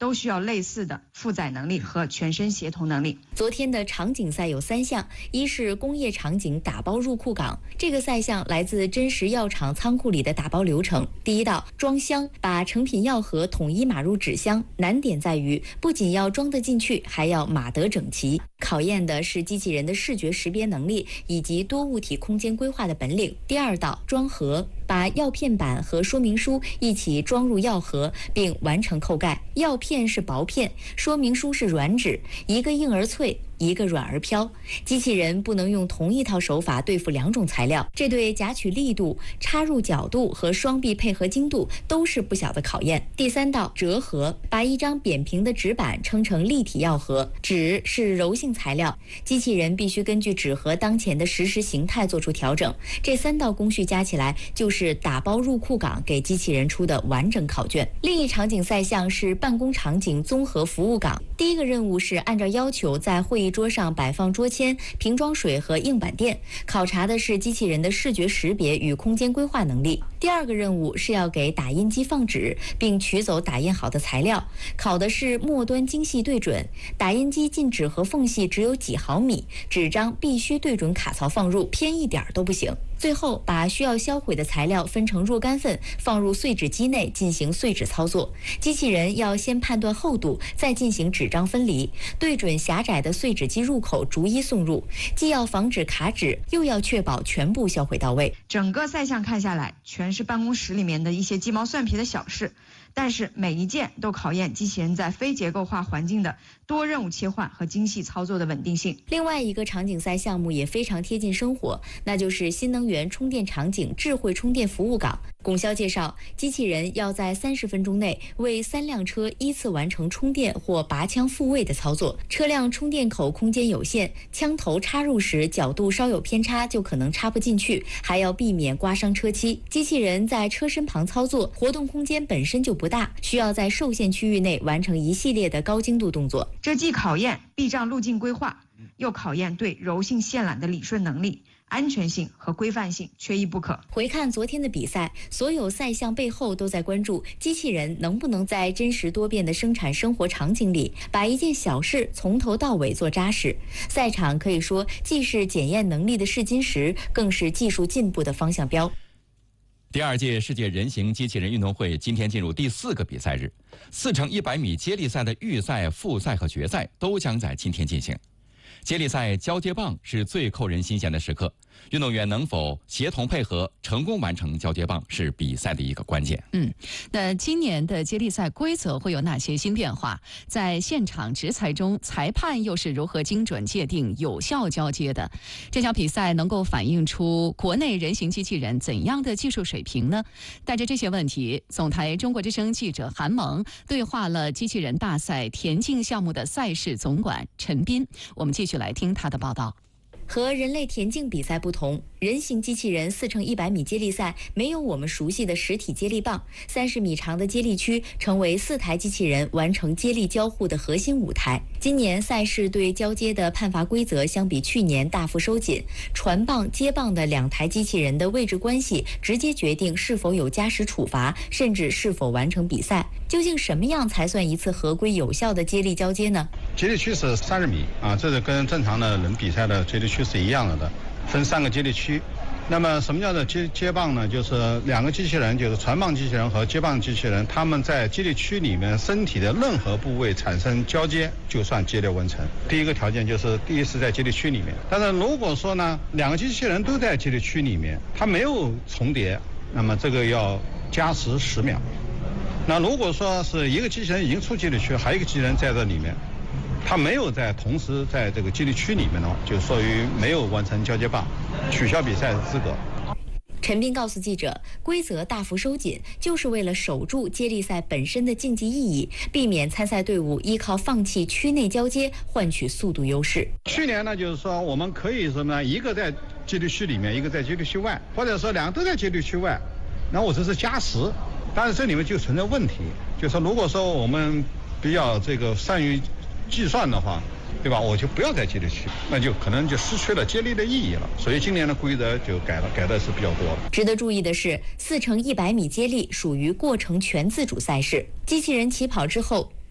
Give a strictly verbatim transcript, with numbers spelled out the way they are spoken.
都需要类似的负载能力和全身协同能力。 昨天的场景赛有三项，一是工业场景打包入库岗，这个赛项来自真实药厂仓库里的打包流程。第一道装箱，把成品药盒统一码入纸箱，难点在于不仅要装得进去，还要码得整齐，考验的是机器人的视觉识别能力以及多物体空间规划的本领。第二道装盒，把药片板和说明书一起装入药盒，并完成扣盖。药片是薄片，说明书是软纸，一个硬而脆，一个软而飘。机器人不能用同一套手法对付两种材料，这对夹取力度、插入角度和双臂配合精度都是不小的考验。第三道折盒，把一张扁平的纸板撑成立体药盒，纸是柔性材料，机器人必须根据纸盒当前的实时形态做出调整。这三道工序加起来就是打包入库岗给机器人出的完整考卷。另一场景赛项是办公场景综合服务岗，第一个任务是按照要求在会议桌上摆放桌签、瓶装水和硬板垫，考察的是机器人的视觉识别与空间规划能力。第二个任务是要给打印机放纸，并取走打印好的材料，考的是末端精细对准。打印机进纸盒缝隙只有几毫米，纸张必须对准卡槽放入，偏一点都不行。最后把需要销毁的材料分成若干份，放入碎纸机内进行碎纸操作。机器人要先判断厚度，再进行纸张分离，对准狭窄的碎纸机入口逐一送入，既要防止卡纸，又要确保全部销毁到位。 整个赛项看下来，全是办公室里面的一些鸡毛蒜皮的小事，但是每一件都考验机器人在非结构化环境的多任务切换和精细操作的稳定性。 另外一个场景赛项目也非常贴近生活，那就是新能源充电场景智慧充电服务岗。龚潇介绍，机器人要在三十分钟内为三辆车依次完成充电或拔枪复位的操作。车辆充电口空间有限，枪头插入时角度稍有偏差就可能插不进去，还要避免刮伤车漆。机器人在车身旁操作，活动空间本身就不大，需要在受限区域内完成一系列的高精度动作。 这既考验避障路径规划，又考验对柔性线缆的理顺能力，安全性和规范性缺一不可。 回看昨天的比赛，所有赛项背后都在关注机器人能不能在真实多变的生产生活场景里，把一件小事从头到尾做扎实。赛场可以说既是检验能力的试金石，更是技术进步的方向标。 第二届世界人形机器人运动会今天进入第四个比赛日，四乘一百米接力赛的预赛、复赛和决赛都将在今天进行。接力赛交接棒是最扣人心弦的时刻，运动员能否协同配合，成功完成交接棒是比赛的一个关键。 嗯，那今年的接力赛规则会有哪些新变化？在现场直裁中，裁判又是如何精准界定有效交接的？这场比赛能够反映出国内人形机器人怎样的技术水平呢？带着这些问题，总台中国之声记者韩萌对话了机器人大赛田径项目的赛事总管陈斌，我们继续来听他的报道。 和人类田径比赛不同，人形机器人四乘一百米接力赛没有我们熟悉的实体接力棒，三十米长的接力区成为四台机器人完成接力交互的核心舞台。今年赛事对交接的判罚规则相比去年大幅收紧，传棒、接棒的两台机器人的位置关系直接决定是否有加时处罚，甚至是否完成比赛。究竟什么样才算一次合规有效的接力交接呢？ 接力区是三十米啊，这是跟正常的人比赛的接力区是一样的，分三个接力区。那么什么叫做接接棒呢？就是两个机器人，就是传棒机器人和接棒机器人，他们在接力区里面身体的任何部位产生交接，就算接力完成。第一个条件就是第一是在接力区里面，但是如果说呢，两个机器人都在接力区里面，它没有重叠，那么这个要加时十秒。那如果说是一个机器人已经出接力区，还有一个机器人在这里面，他没有在同时在这个接力区里面呢，就属于没有完成交接棒，取消比赛资格。 陈斌告诉记者，规则大幅收紧，就是为了守住接力赛本身的竞技意义，避免参赛队伍依靠放弃区内交接换取速度优势。 去年呢，就是说我们可以什么呢？一个在接力区里面，一个在接力区外，或者说两个都在接力区外，那我这是加时。但是这里面就存在问题，就是说如果说我们比较这个善于计算的话，对吧？我就不要在接力区，那就可能就失去了接力的意义了。所以今年的规则就改了，改的是比较多了。 值得注意的是，四乘一百米接力属于过程全自主赛事，机器人起跑之后，